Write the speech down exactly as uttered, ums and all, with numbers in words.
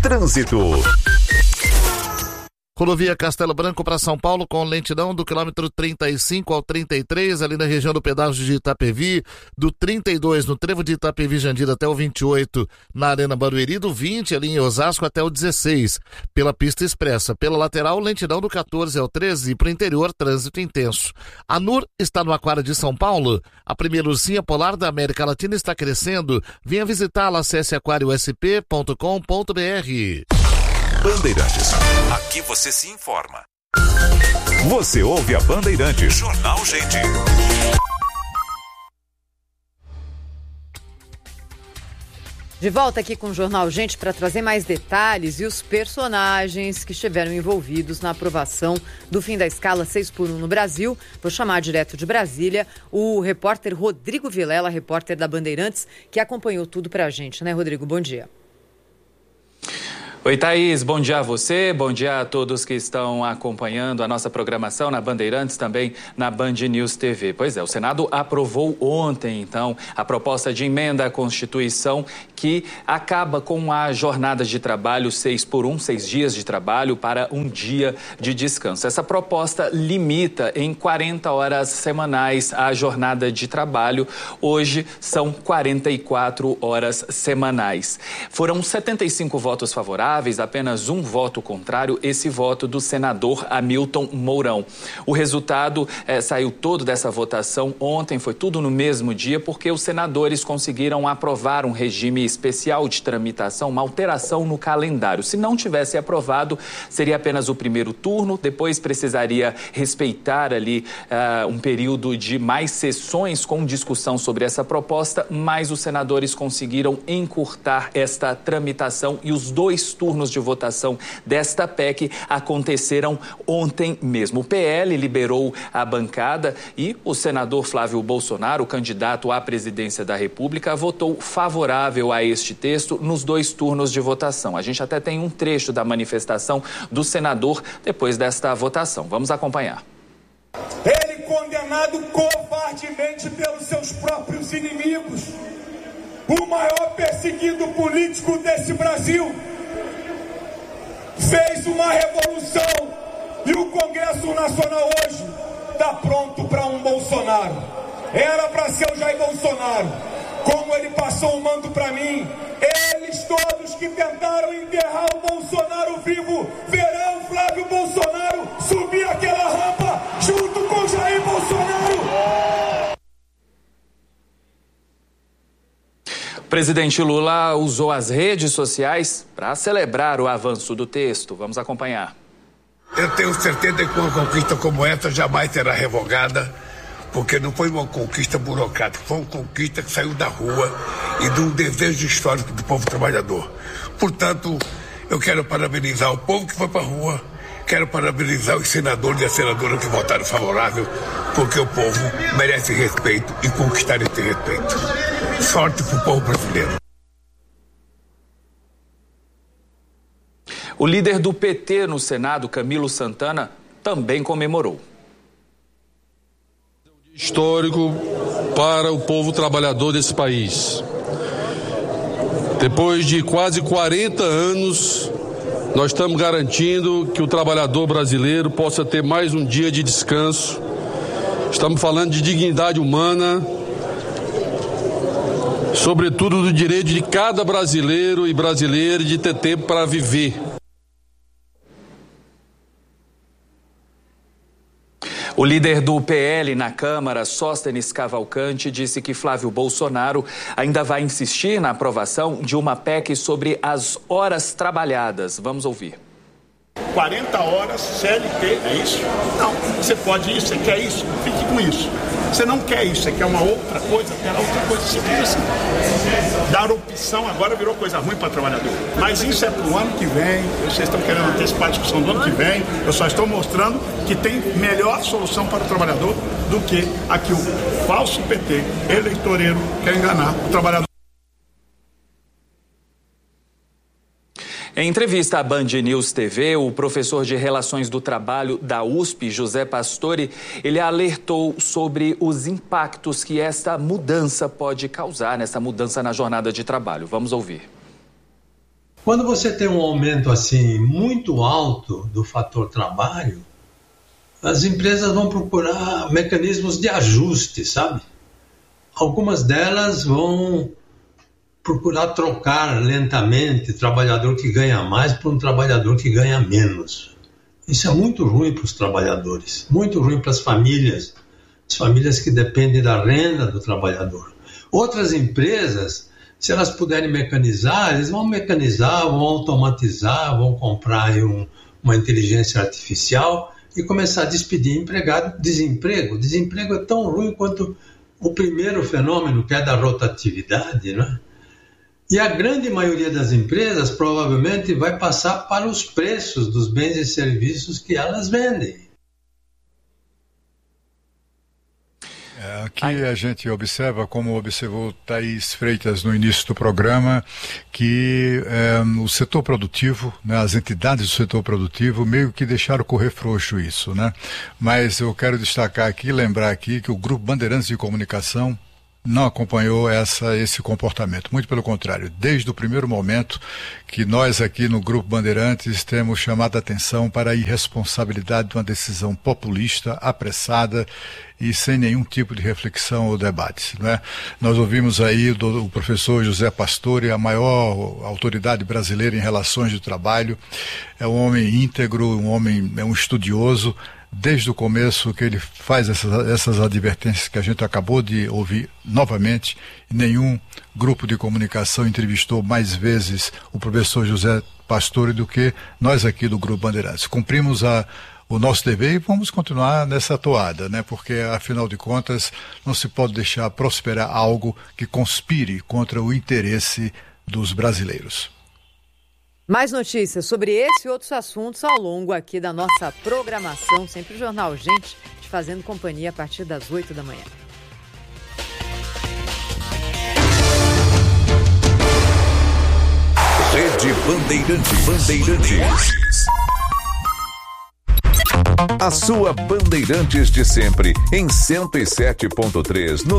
Trânsito. Rodovia Castelo Branco para São Paulo com lentidão do quilômetro trinta e cinco ao trinta e três, ali na região do pedágio de Itapevi, do trinta e dois no trevo de Itapevi Jandira até o vinte e oito na Arena Barueri, do vinte ali em Osasco até o dezesseis, pela pista expressa. Pela lateral, lentidão do quatorze ao treze e para o interior, trânsito intenso. A Nur está no Aquário de São Paulo, a primeira ursinha polar da América Latina está crescendo. Venha visitá-la, acesse aquário s p ponto com ponto b r. Bandeirantes. Aqui você se informa. Você ouve a Bandeirantes. Jornal Gente. De volta aqui com o Jornal Gente para trazer mais detalhes e os personagens que estiveram envolvidos na aprovação do fim da escala seis por um no Brasil. Vou chamar direto de Brasília o repórter Rodrigo Vilela, repórter da Bandeirantes, que acompanhou tudo para a gente, né, Rodrigo? Bom dia. Oi, Thaís, bom dia a você, bom dia a todos que estão acompanhando a nossa programação na Bandeirantes, também na Band News T V. Pois é, o Senado aprovou ontem, então, a proposta de emenda à Constituição que acaba com a jornada de trabalho seis por um, seis dias de trabalho para um dia de descanso. Essa proposta limita em quarenta horas semanais a jornada de trabalho. Hoje são quarenta e quatro horas semanais. Foram setenta e cinco votos favoráveis, apenas um voto contrário, esse voto do senador Hamilton Mourão. O resultado eh, saiu todo dessa votação ontem, foi tudo no mesmo dia, porque os senadores conseguiram aprovar um regime especial de tramitação, uma alteração no calendário. Se não tivesse aprovado, seria apenas o primeiro turno, depois precisaria respeitar ali uh, um período de mais sessões com discussão sobre essa proposta, mas os senadores conseguiram encurtar esta tramitação e os dois turnos de votação desta P E C aconteceram ontem mesmo. O P L liberou a bancada e o senador Flávio Bolsonaro, candidato à presidência da República, votou favorável a este texto nos dois turnos de votação. A gente até tem um trecho da manifestação do senador depois desta votação. Vamos acompanhar. Ele condenado covardemente pelos seus próprios inimigos, o maior perseguido político desse Brasil, fez uma revolução e o Congresso Nacional hoje está pronto para um Bolsonaro. Era para ser o Jair Bolsonaro. Como ele passou o manto para mim, eles todos que tentaram enterrar o Bolsonaro vivo verão Flávio Bolsonaro subir aquela rampa junto com Jair Bolsonaro. O presidente Lula usou as redes sociais para celebrar o avanço do texto. Vamos acompanhar. Eu tenho certeza que uma conquista como essa jamais será revogada, porque não foi uma conquista burocrática, foi uma conquista que saiu da rua e de um desejo histórico do povo trabalhador. Portanto, eu quero parabenizar o povo que foi para a rua, quero parabenizar os senadores e as senadoras que votaram favorável, porque o povo merece respeito e conquistar esse respeito. Sorte para o povo brasileiro. O líder do P T no Senado, Camilo Santana, também comemorou. Histórico para o povo trabalhador desse país. Depois de quase quarenta anos, nós estamos garantindo que o trabalhador brasileiro possa ter mais um dia de descanso. Estamos falando de dignidade humana, sobretudo do direito de cada brasileiro e brasileira de ter tempo para viver. O líder do P L na Câmara, Sóstenes Cavalcante, disse que Flávio Bolsonaro ainda vai insistir na aprovação de uma P E C sobre as horas trabalhadas. Vamos ouvir. quarenta horas C L T, é isso? Não, você pode isso, você quer isso, fique com isso. Você não quer isso, você quer uma outra coisa, quer outra coisa, simples assim. Dar opção agora virou coisa ruim para o trabalhador. Mas isso é para o ano que vem, vocês estão querendo antecipar a discussão do ano que vem, eu só estou mostrando que tem melhor solução para o trabalhador do que a que o falso P T eleitoreiro quer enganar o trabalhador. Em entrevista à Band News T V, o professor de Relações do Trabalho da U S P, José Pastore, ele alertou sobre os impactos que esta mudança pode causar, nessa mudança na jornada de trabalho. Vamos ouvir. Quando você tem um aumento assim muito alto do fator trabalho, as empresas vão procurar mecanismos de ajuste, sabe? Algumas delas vão procurar trocar lentamente trabalhador que ganha mais por um trabalhador que ganha menos. Isso é muito ruim para os trabalhadores, muito ruim para as famílias, as famílias que dependem da renda do trabalhador. Outras empresas, se elas puderem mecanizar, eles vão mecanizar, vão automatizar, vão comprar aí um, uma inteligência artificial e começar a despedir empregado. Desemprego. Desemprego é tão ruim quanto o primeiro fenômeno, que é da rotatividade, né? E a grande maioria das empresas provavelmente vai passar para os preços dos bens e serviços que elas vendem. Aqui a gente observa, como observou Thaís Freitas no início do programa, que é, o setor produtivo, né, as entidades do setor produtivo meio que deixaram correr frouxo isso, né? Mas eu quero destacar aqui, lembrar aqui que o Grupo Bandeirantes de Comunicação não acompanhou essa, esse comportamento. Muito pelo contrário, desde o primeiro momento que nós aqui no Grupo Bandeirantes temos chamado a atenção para a irresponsabilidade de uma decisão populista, apressada e sem nenhum tipo de reflexão ou debate, não é? Nós ouvimos aí do, o professor José Pastore, a maior autoridade brasileira em relações de trabalho, é um homem íntegro, um homem, é um estudioso. Desde o começo que ele faz essas, essas advertências que a gente acabou de ouvir novamente, nenhum grupo de comunicação entrevistou mais vezes o professor José Pastore do que nós aqui do Grupo Bandeirantes. Cumprimos a, o nosso dever e vamos continuar nessa toada, né? Porque, afinal de contas, não se pode deixar prosperar algo que conspire contra o interesse dos brasileiros. Mais notícias sobre esse e outros assuntos ao longo aqui da nossa programação, sempre o Jornal Gente, te fazendo companhia a partir das oito da manhã. Rede Bandeirantes. Bandeirantes. A sua Bandeirantes de sempre, em cento e sete ponto três, no